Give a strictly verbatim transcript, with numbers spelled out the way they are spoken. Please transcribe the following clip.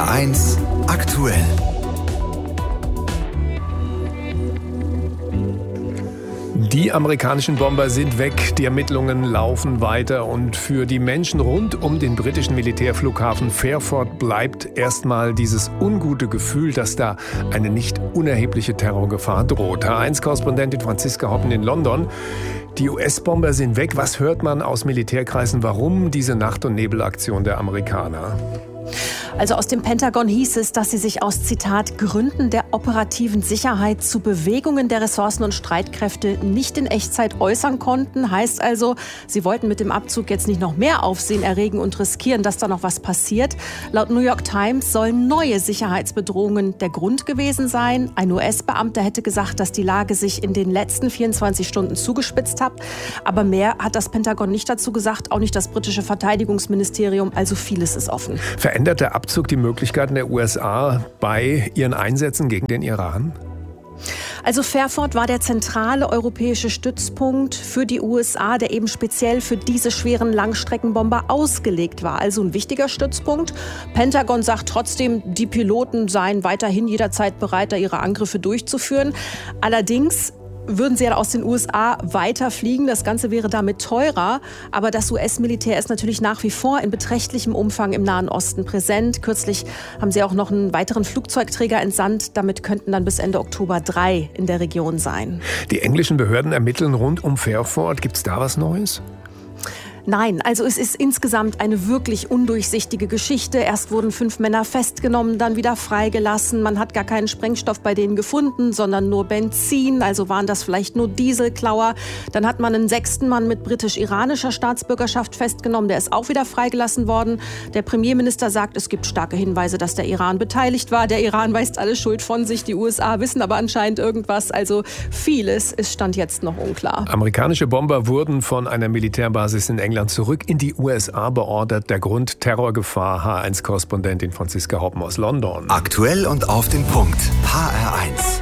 R eins aktuell. Die amerikanischen Bomber sind weg, die Ermittlungen laufen weiter und für die Menschen rund um den britischen Militärflughafen Fairford bleibt erstmal dieses ungute Gefühl, dass da eine nicht unerhebliche Terrorgefahr droht. H eins Korrespondentin Franziska Hoppen in London. Die U S-Bomber sind weg. Was hört man aus Militärkreisen? Warum diese Nacht- und Nebelaktion der Amerikaner? Also aus dem Pentagon hieß es, dass sie sich aus, Zitat, Gründen der operativen Sicherheit zu Bewegungen der Ressourcen und Streitkräfte nicht in Echtzeit äußern konnten. Heißt also, sie wollten mit dem Abzug jetzt nicht noch mehr Aufsehen erregen und riskieren, dass da noch was passiert. Laut New York Times sollen neue Sicherheitsbedrohungen der Grund gewesen sein. Ein U S-Beamter hätte gesagt, dass die Lage sich in den letzten vierundzwanzig Stunden zugespitzt hat. Aber mehr hat das Pentagon nicht dazu gesagt, auch nicht das britische Verteidigungsministerium. Also vieles ist offen. Verändert der Abzug die Möglichkeiten der U S A bei ihren Einsätzen gegen den Iran? Also Fairford war der zentrale europäische Stützpunkt für die U S A, der eben speziell für diese schweren Langstreckenbomber ausgelegt war. Also ein wichtiger Stützpunkt. Pentagon sagt trotzdem, die Piloten seien weiterhin jederzeit bereit, da ihre Angriffe durchzuführen. Allerdings würden sie ja aus den U S A weiter fliegen. Das Ganze wäre damit teurer. Aber das U S-Militär ist natürlich nach wie vor in beträchtlichem Umfang im Nahen Osten präsent. Kürzlich haben sie auch noch einen weiteren Flugzeugträger entsandt. Damit könnten dann bis Ende Oktober drei in der Region sein. Die englischen Behörden ermitteln rund um Fairford. Gibt es da was Neues? Nein, also es ist insgesamt eine wirklich undurchsichtige Geschichte. Erst wurden fünf Männer festgenommen, dann wieder freigelassen. Man hat gar keinen Sprengstoff bei denen gefunden, sondern nur Benzin. Also waren das vielleicht nur Dieselklauer. Dann hat man einen sechsten Mann mit britisch-iranischer Staatsbürgerschaft festgenommen. Der ist auch wieder freigelassen worden. Der Premierminister sagt, es gibt starke Hinweise, dass der Iran beteiligt war. Der Iran weist alle Schuld von sich. Die U S A wissen aber anscheinend irgendwas. Also vieles ist Stand jetzt noch unklar. Amerikanische Bomber wurden von einer Militärbasis in England zurück in die U S A beordert. Der Grund Terrorgefahr. H eins Korrespondentin Franziska Hoppen aus London. Aktuell und auf den Punkt. H R eins.